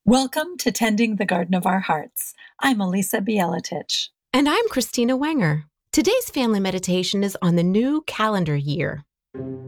Welcome to Tending the Garden of Our Hearts. I'm Elisa Bieletich. And I'm Christina Wenger. Today's family meditation is on the new calendar year.